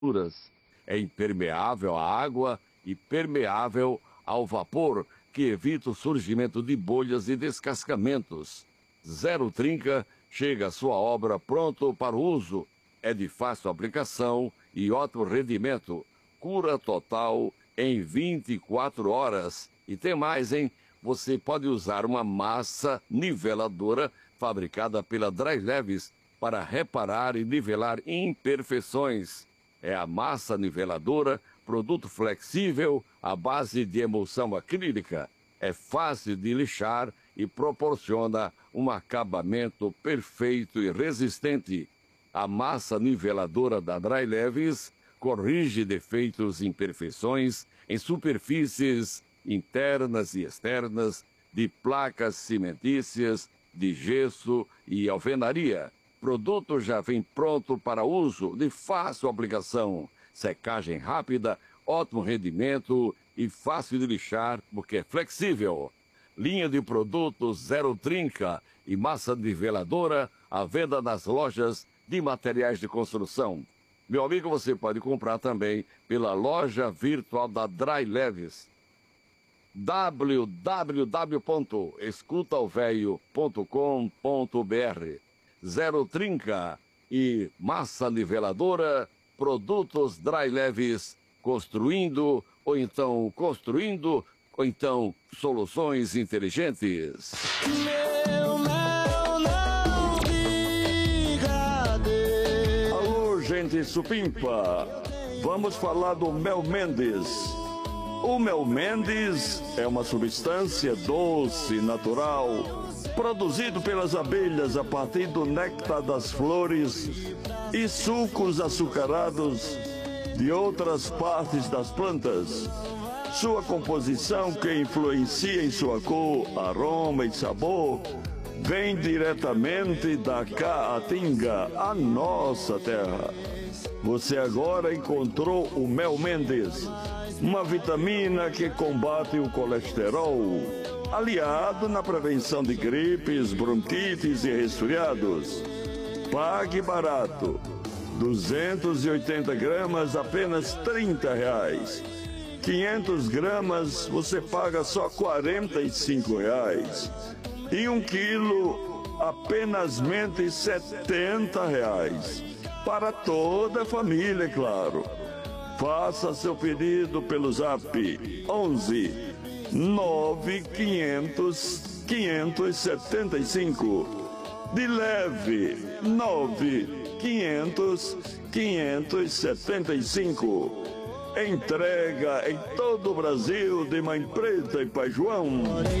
É impermeável à água e permeável ao vapor, que evita o surgimento de bolhas e descascamentos. Zero Trinca chega à sua obra pronto para o uso. É de fácil aplicação e ótimo rendimento. Cura total em 24 horas. E tem mais, hein? Você pode usar uma massa niveladora fabricada pela Dry Leves para reparar e nivelar imperfeições. É a massa niveladora, produto flexível à base de emulsão acrílica. É fácil de lixar e proporciona um acabamento perfeito e resistente. A massa niveladora da Dry Leves corrige defeitos e imperfeições em superfícies internas e externas, de placas cimentícias, de gesso e alvenaria. O produto já vem pronto para uso, de fácil aplicação, secagem rápida, ótimo rendimento e fácil de lixar porque é flexível. Linha de produtos Zero Trinca e massa niveladora à venda nas lojas de materiais de construção. Meu amigo, você pode comprar também pela loja virtual da Dry Leves. www.escutaovelho.com.br. Zero Trinca e massa niveladora, produtos Dry Leves, construindo ou então soluções inteligentes. Alô, gente supimpa, vamos falar do Mel Mendes. O Mel Mendes é uma substância doce, natural, produzido pelas abelhas a partir do néctar das flores e sucos açucarados de outras partes das plantas. Sua composição, que influencia em sua cor, aroma e sabor, vem diretamente da Caatinga, a nossa terra. Você agora encontrou o Mel Mendes, uma vitamina que combate o colesterol, aliado na prevenção de gripes, bronquites e resfriados. Pague barato, 280 gramas apenas R$30. 500 gramas você paga só R$45. E 1 quilo apenas R$70. Para toda a família, é claro. Faça seu pedido pelo Zap 11 9500 575. De leve 9500 575. Entrega em todo o Brasil de Mãe Preta e Pai João.